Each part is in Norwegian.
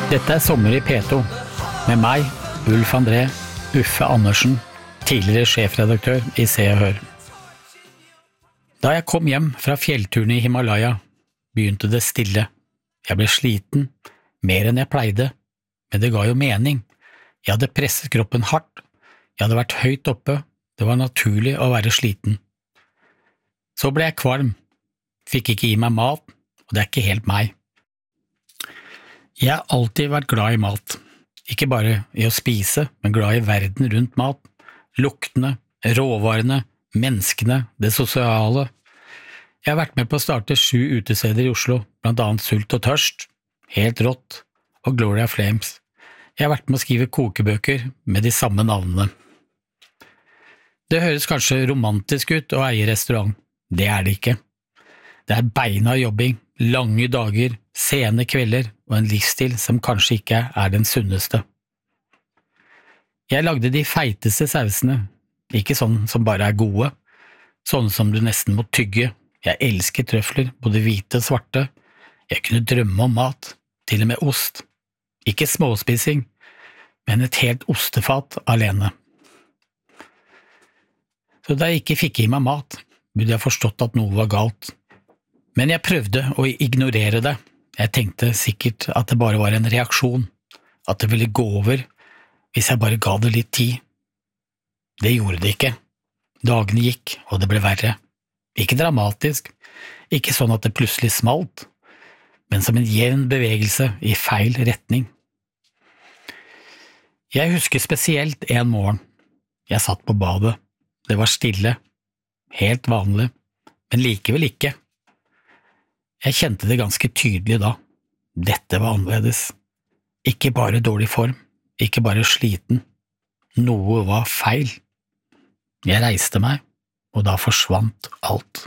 Dette sommer i P2, med meg, Ulf André, Uffe Andersen, tidligere sjefredaktør i Se og Hør. Da jeg kom hjem fra fjellturen i Himalaya, begynte det stille. Jeg ble sliten, mer enn jeg pleide, men det ga jo mening. Jeg hadde presset kroppen hardt, jeg hadde vært høyt oppe, det var naturlig å være sliten. Så ble jeg kvalm, fikk ikke i meg mat, og det er ikke helt meg. Jeg har alltid vært glad i mat, ikke bare i å spise, men glad i verden rundt mat, luktene, råvarene, menneskene, det sosiale. Jeg har vært med på å starte 7 utesteder i Oslo, blant annet Sult og Tørst, Helt Rått og Gloria Flames. Jeg har vært med å skrive kokebøker med de samme navnene. Det høres kanskje romantisk ut å eie restaurant. Det er det ikke. Det er beina jobbing, lange dager, sene kvelder og en livsstil som kanskje ikke er den sunneste. Jeg lagde de feiteste sausene, ikke sånn som bare er gode, sånne som du nesten må tygge. Jeg elsker trøfler, både hvite og svarte. Jeg kunne drømme om mat, til og med ost. Ikke småspising, men et helt ostefat alene. Så da jeg ikke fikk i meg mat, burde jeg forstått at noe var galt. Men jeg prøvde å ignorere det. Jeg tenkte sikkert at det bare var en reaksjon, at det ville gå over hvis jeg bare ga det litt tid. Det gjorde det ikke. Dagene gikk, og det ble verre. Ikke dramatisk, ikke sånn at det plutselig smalt, men som en jevn bevegelse i feil retning. Jeg husker spesielt en morgen. Jeg satt på badet. Det var stille, helt vanlig, men likevel ikke. Jeg kjente det ganske tydelig da. Dette var annerledes. Ikke bare dårlig form, ikke bare sliten. Noe var feil. Jeg reiste meg, og da forsvant alt.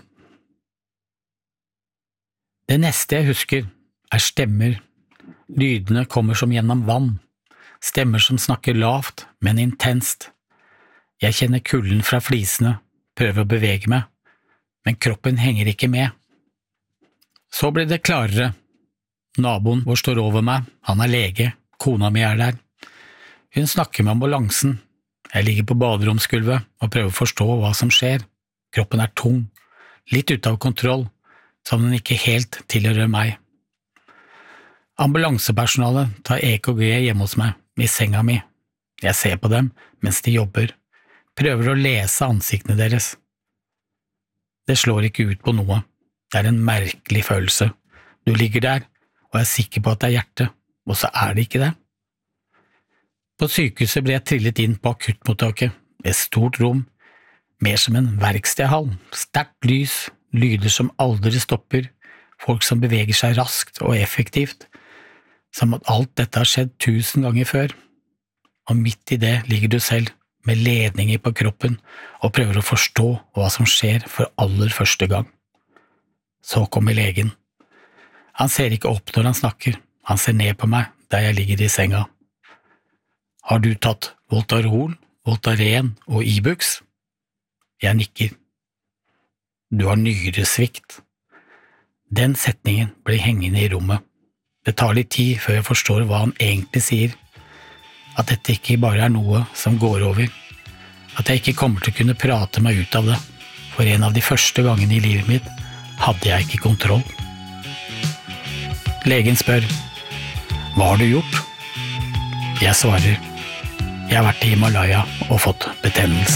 Det neste jeg husker er stemmer. Lydene kommer som gjennom vann. Stemmer som snakker lavt, men intenst. Jeg kjenner kulden fra flisene, prøver å bevege meg, men kroppen henger ikke med. Så blir det klarere. Naboen vår står over meg, han er lege, kona mi er der. Hun snakker med ambulansen. Jeg ligger på baderomsgulvet og prøver å forstå hva som skjer. Kroppen er tung, litt ute av kontroll, som den ikke helt tilhører meg. Ambulansepersonalet tar EKG hjemme hos meg, i senga mi. Jeg ser på dem mens de jobber, prøver å lese ansiktene deres. Det slår ikke ut på noe. Det er en merkelig følelse. Du ligger der og er sikker på at det er hjertet, og så er det ikke det. På sykehuset ble jeg trillet inn på akuttmottaket, et stort rom, mer som en verkstedhall, sterkt lys, lyder som aldri stopper, folk som beveger seg raskt og effektivt, som at alt dette har skjedd 1000 ganger før. Og midt i det ligger du selv, med ledninger på kroppen, og prøver å forstå hva som skjer for aller første gang. Så kommer legen. Han ser ikke opp når han snakker, han ser ned på meg der jeg ligger i senga. Har du tatt Voltarol, Voltaren og Ibux? Jeg nikker. Du har nyresvikt. Den setningen blir hengende i rommet. Det tar litt tid før jeg forstår hva han egentlig sier. At dette ikke bare er noe som går over. At jeg ikke kommer til å kunne prate meg ut av det. For en av de første gangene i livet mitt hadde jeg ikke kontroll. Legen spør, hva har du gjort? Jeg svarer, jeg har vært i Himalaya og fått betennelse.